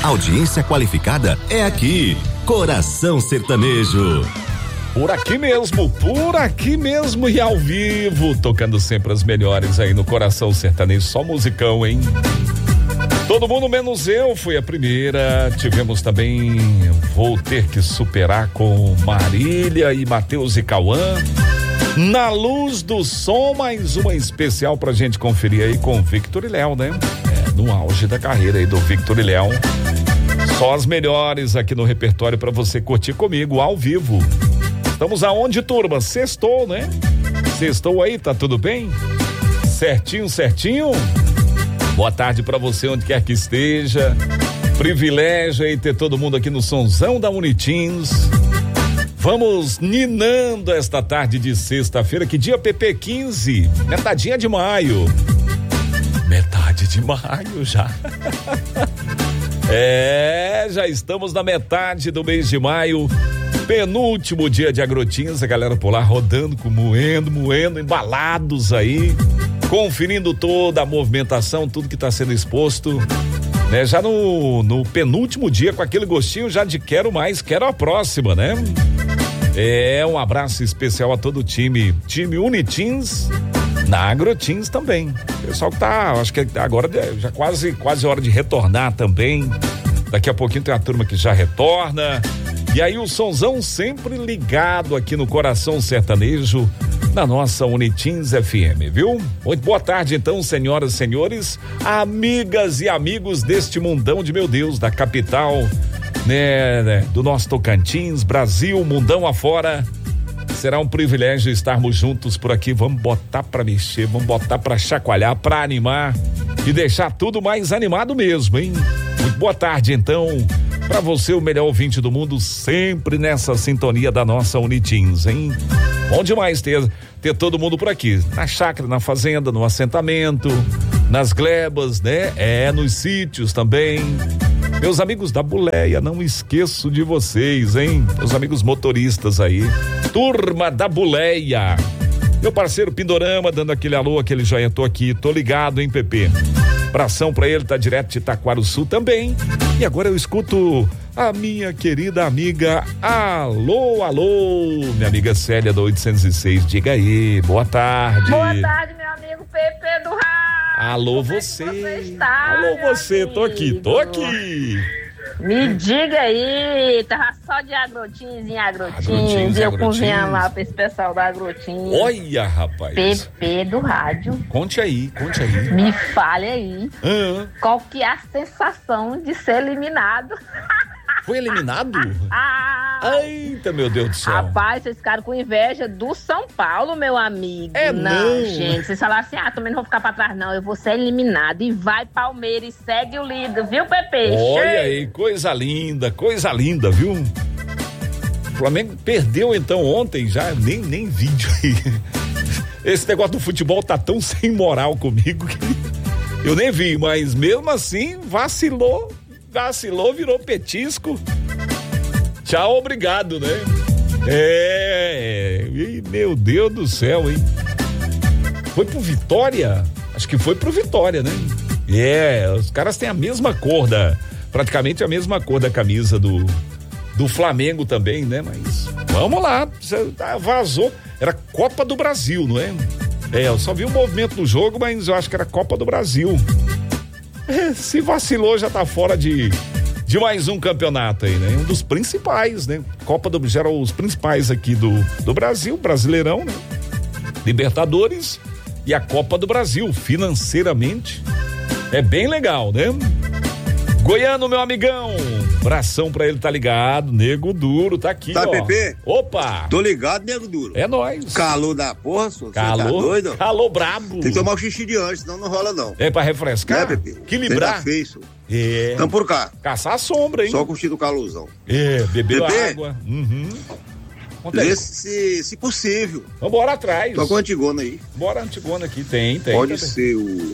Audiência qualificada é aqui. Coração Sertanejo. Por aqui mesmo e ao vivo, tocando sempre as melhores aí no Coração Sertanejo, só musicão, hein? Todo mundo menos eu, fui a primeira. Tivemos também Vou Ter Que Superar com Marília e Matheus e Cauã. Na Luz do Som, mais uma especial pra gente conferir aí com Victor e Léo, né? No auge da carreira aí do Victor e Léo. Só as melhores aqui no repertório pra você curtir comigo ao vivo. Estamos aonde, turma? Sextou, né? Sextou aí, tá tudo bem? Certinho? Boa tarde pra você onde quer que esteja. Privilégio aí ter todo mundo aqui no Sonzão da Unitins. Vamos ninando esta tarde de sexta-feira. Que dia, PP? 15, metadinha de maio. Metade de maio já. Já estamos na metade do mês de maio. Penúltimo dia de Agrotinhas, a galera por lá rodando, moendo, embalados aí, conferindo toda a movimentação, tudo que está sendo exposto, né? Já no penúltimo dia, com aquele gostinho já de quero mais, quero a próxima, né? Um abraço especial a todo o time Unitins, na Agrotins também. Pessoal que tá, acho que agora já quase hora de retornar também. Daqui a pouquinho tem a turma que já retorna. E aí o sonzão sempre ligado aqui no Coração Sertanejo, na nossa Unitins FM, viu? Muito boa tarde então, senhoras e senhores, amigas e amigos deste mundão de meu Deus, da capital, né, do nosso Tocantins, Brasil, mundão afora. Será um privilégio estarmos juntos por aqui. Vamos botar pra mexer, vamos botar pra chacoalhar, pra animar e deixar tudo mais animado mesmo, hein? Muito boa tarde então pra você, o melhor ouvinte do mundo, sempre nessa sintonia da nossa Unitins, hein? Bom demais ter todo mundo por aqui, na chácara, na fazenda, no assentamento, nas glebas, né? Nos sítios também. Meus amigos da Buleia, não esqueço de vocês, hein? Meus amigos motoristas aí, turma da Buleia. Meu parceiro Pindorama, dando aquele alô, aquele joinha, tô aqui, tô ligado, hein, Pepe? Abração pra ele, tá direto de Itaquaruçu também. E agora eu escuto a minha querida amiga, alô, minha amiga Célia da 806, diga aí, boa tarde. Boa tarde, meu amigo Pepe do Rádio. Alô, você está, alô, você, amigo? Tô aqui. Me diga aí, tava só de Agrotins em Agrotins, eu cozinhando lá pra esse pessoal da Agrotins. Olha, rapaz. PP do Rádio. Conte aí. Me fale aí, qual que é a sensação de ser eliminado? Foi eliminado? Eita, meu Deus do céu. Rapaz, vocês ficaram com inveja do São Paulo, meu amigo. Não, gente, vocês falaram assim, também não vou ficar pra trás não, eu vou ser eliminado. E vai Palmeiras e segue o líder, viu, Pepe? Olha aí, coisa linda, viu? O Flamengo perdeu então ontem já, nem vídeo aí. Esse negócio do futebol tá tão sem moral comigo que eu nem vi, mas mesmo assim vacilou, virou petisco. Tchau, obrigado, né? Meu Deus do céu, hein? Foi pro Vitória? Acho que foi pro Vitória, né? Os caras têm a mesma cor praticamente a mesma cor da camisa do Flamengo também, né? Mas vamos lá, vazou. Era Copa do Brasil, não é? Eu só vi o movimento do jogo, mas eu acho que era Copa do Brasil. Se vacilou, já tá fora de mais um campeonato aí, né? Um dos principais, né? Gera os principais aqui do Brasil, Brasileirão, né? Libertadores e a Copa do Brasil, financeiramente. É bem legal, né? Goiano, meu amigão, abração pra ele, tá ligado? Nego Duro, tá aqui, ó. Pepe? Opa! Tô ligado, Nego Duro. É nóis. Calor da porra, senhor. Calor, tá doido? Calor brabo. Tem que tomar o xixi de antes, senão não rola não. É pra refrescar? Pepe? Equilibrar. Feio, Então por cá. Caçar a sombra, hein? Só curtir o calorzão. Beber Pepe? água. Se possível. Vambora atrás. Tô com a Antigona aí. Bora Antigona aqui, tem. Pode também. ser o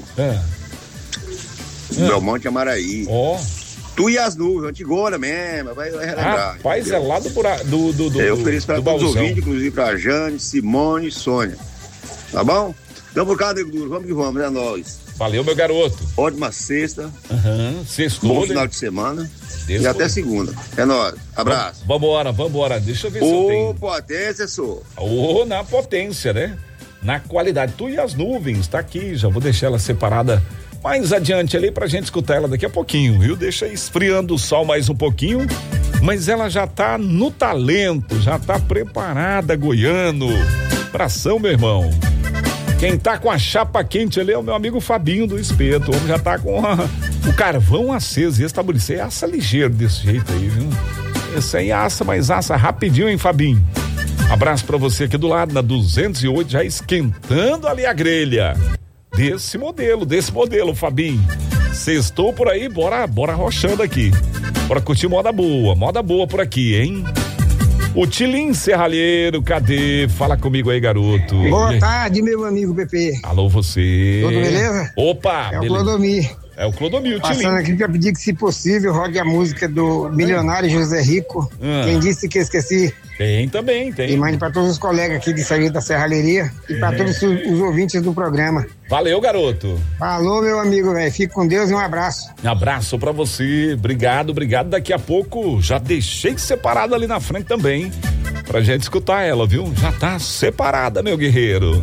Belmonte Amaraí. Tu e as nuvens, Antigona mesmo, vai relembrar. Rapaz, entendeu? É lá do eu ofereço pra todos os balzão. ouvintes, inclusive pra Jane, Simone e Sônia. Tá bom? Então por cá, Nego Duro, vamos que vamos, é nóis. Valeu, meu garoto. Ótima sexta. Sextou. Bom final de semana. E até segunda. É nóis. Abraço. Vambora. Deixa eu ver se eu tenho. Potência, sou. Na potência, né? Na qualidade. Tu e as nuvens, tá aqui. Já vou deixar ela separada mais adiante ali pra gente escutar ela daqui a pouquinho, viu? Deixa esfriando o sol mais um pouquinho. Mas ela já tá no talento, já tá preparada, Goiano. Abração, meu irmão. Quem tá com a chapa quente ali é o meu amigo Fabinho do Espeto. O homem já tá com o carvão aceso. E esse tabulice assa ligeiro desse jeito aí, viu? Esse aí assa, mas assa rapidinho, hein, Fabinho? Abraço pra você aqui do lado, na 208, já esquentando ali a grelha. Desse modelo, Fabinho. Sextou por aí, bora rochando aqui. Bora curtir moda boa por aqui, hein? O Tilim Serralheiro, cadê? Fala comigo aí, garoto. Boa tarde, meu amigo PP. Alô, você. Tudo beleza? Opa, é o Clodomir. É o Clodomir, o Tilim. Passando aqui pra pedir que, se possível, rogue a música do milionário José Rico. Quem disse que esqueci? Tem também. E mande pra todos os colegas aqui de serviço da serralheria e pra todos os ouvintes do programa. Valeu, garoto. Falou, meu amigo, velho. Fique com Deus e um abraço. Um abraço pra você. Obrigado. Daqui a pouco já deixei separada ali na frente também, pra gente escutar ela, viu? Já tá separada, meu guerreiro.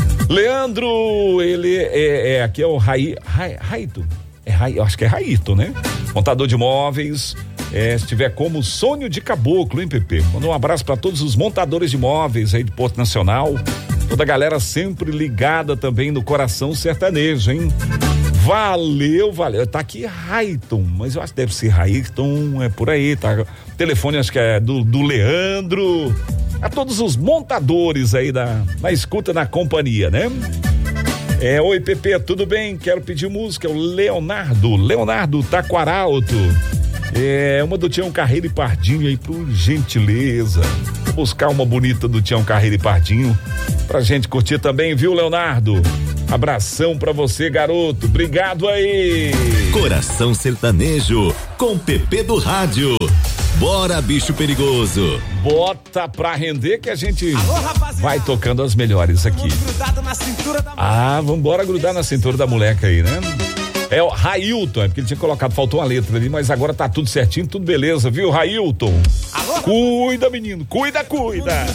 Leandro, ele aqui é o Raito. Eu acho que é Raito, né? Montador de móveis. Se tiver como sonho de caboclo, hein, Pepe? Manda um abraço para todos os montadores de móveis aí de Porto Nacional. Toda a galera sempre ligada também no coração sertanejo, hein? Valeu. Tá aqui Raiton, mas eu acho que deve ser Raiton, é por aí, tá? O telefone acho que é do Leandro. A todos os montadores aí na escuta, na companhia, né? Oi, Pepe, tudo bem? Quero pedir música, o Leonardo Taquaralto. Uma do Tião Carreiro e Pardinho aí, por gentileza. Vou buscar uma bonita do Tião Carreiro e Pardinho pra gente curtir também, viu, Leonardo? Abração pra você, garoto. Obrigado aí. Coração Sertanejo com Pepe do Rádio. Bora, bicho perigoso. Bota pra render que a gente vai tocando as melhores aqui. Vambora grudar na cintura da moleca aí, né? É o Railton, porque ele tinha colocado, faltou uma letra ali, mas agora tá tudo certinho, tudo beleza, viu, Railton? Cuida, menino, cuida.